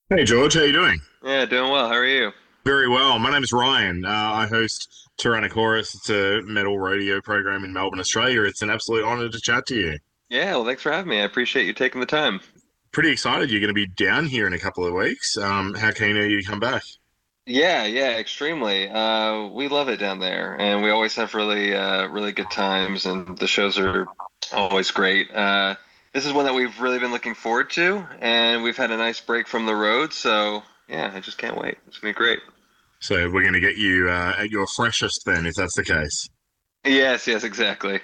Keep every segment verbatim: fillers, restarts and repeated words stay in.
Hey George, how you doing? Yeah, doing well. How are you? Very well. My name is Ryan. Uh, I host Tyrannosaurus. It's a metal radio program in Melbourne, Australia. It's an absolute honor to chat to you. Yeah, well, thanks for having me. I appreciate you taking the time. Pretty excited you're going to be down here in a couple of weeks. Um, how keen are you to come back? Yeah, yeah, extremely. Uh, we love it down there, and we always have really, uh, really good times, and the shows are always great. Uh, this is one that we've really been looking forward to, and we've had a nice break from the road, so yeah, I just can't wait. It's gonna be great. So we're going to get you uh, at your freshest then, if that's the case. Yes, yes, exactly.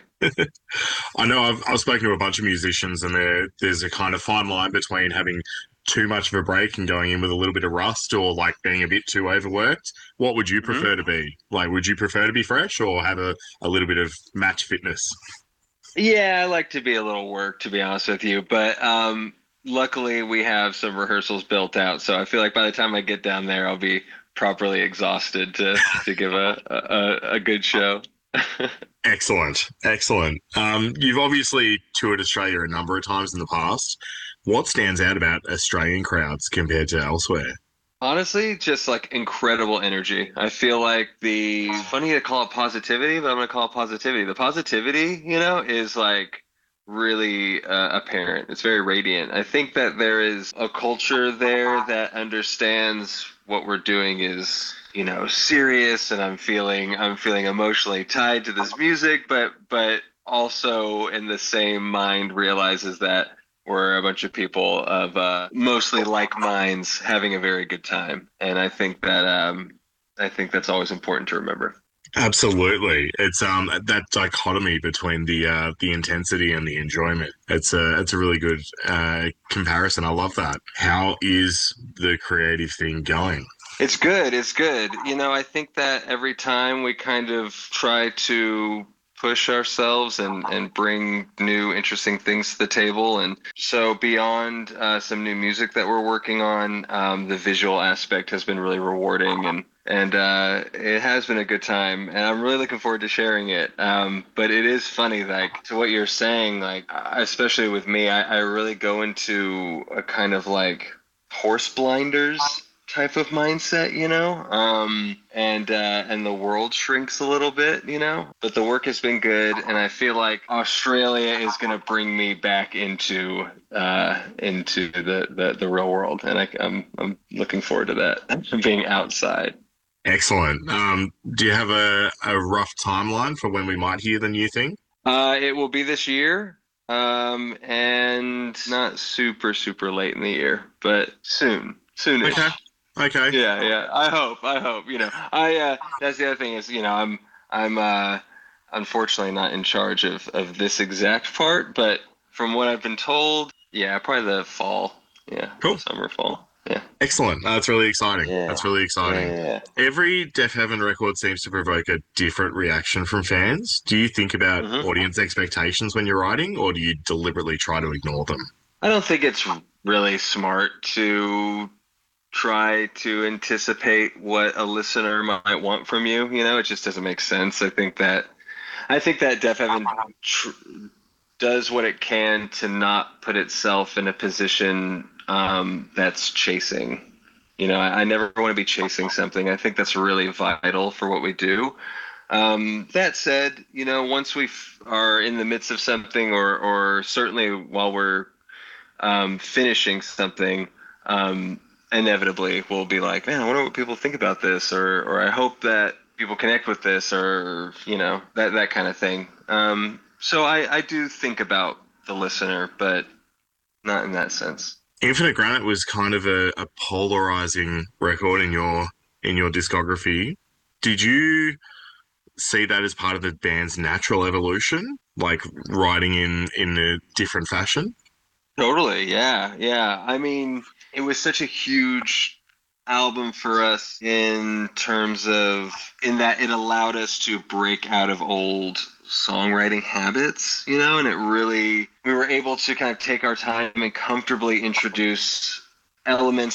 I know I've, I've spoken to a bunch of musicians, and there there's a kind of fine line between having too much of a break and going in with a little bit of rust, or like being a bit too overworked. What would you hmm prefer to be? Like, would you prefer to be fresh or have a, a little bit of match fitness? Yeah, I like to be a little work, to be honest with you, but um, luckily we have some rehearsals built out, so I feel like by the time I get down there, I'll be properly exhausted to to give a a, a good show. Excellent, excellent. Um, you've obviously toured Australia a number of times in the past. What stands out about Australian crowds compared to elsewhere? Honestly, just like incredible energy. I feel like the it's funny to call it positivity, but I'm gonna call it positivity. The positivity, you know, is like really uh, apparent. It's very radiant. I think that there is a culture there that understands what we're doing is, you know, serious, and I'm feeling I'm feeling emotionally tied to this music, but but also in the same mind realizes that we're a bunch of people of uh, mostly like minds having a very good time, and I think that um, I think that's always important to remember. Absolutely. It's um that dichotomy between the uh the intensity and the enjoyment. It's a it's a really good uh comparison. I love that. How is the creative thing going? It's good. It's good. You know, I think that every time we kind of try to push ourselves and and bring new interesting things to the table, and so beyond uh, some new music that we're working on, um, the visual aspect has been really rewarding, and and uh, it has been a good time, and I'm really looking forward to sharing it. Um, but it is funny, like to what you're saying, like especially with me, I, I really go into a kind of like horse blinders type of mindset, you know, um, and uh, and the world shrinks a little bit, you know. But the work has been good, and I feel like Australia is going to bring me back into uh, into the, the, the real world, and I, I'm I'm looking forward to that being outside. Excellent. Um, do you have a, a rough timeline for when we might hear the new thing? Uh, it will be this year, um, and not super super late in the year, but soon, Okay. soonish. Okay. Yeah, yeah. I hope. I hope. You know, I uh that's the other thing is, you know, I'm I'm uh unfortunately not in charge of of this exact part, but from what I've been told, yeah, probably the fall. Yeah, Cool. summer fall. Yeah. Excellent. Uh, That's really exciting. That's Yeah. really Yeah, exciting. yeah, yeah. Every Def Heaven record seems to provoke a different reaction from fans. Do you think about hmm audience expectations when you're writing, or do you deliberately try to ignore them? I don't think it's really smart to try to anticipate what a listener might want from you. You know, it just doesn't make sense. I think that I think that Def Heaven tr does what it can to not put itself in a position um, that's chasing. You know, I, I never want to be chasing something. I think that's really vital for what we do. Um, that said, you know, once we f- are in the midst of something, or or certainly while we're um, finishing something, um, inevitably we'll be like, man, I wonder what people think about this, or or I hope that people connect with this, or you know, that that kind of thing. Um, so I I do think about the listener, but not in that sense. Infinite Granite was kind of a, a polarizing record in your in your discography. Did you see that as part of the band's natural evolution, like writing in in a different fashion? Totally, yeah, yeah. I mean, it was such a huge album for us in terms of in that it allowed us to break out of old songwriting habits, you know, and it really we were able to kind of take our time and comfortably introduce elements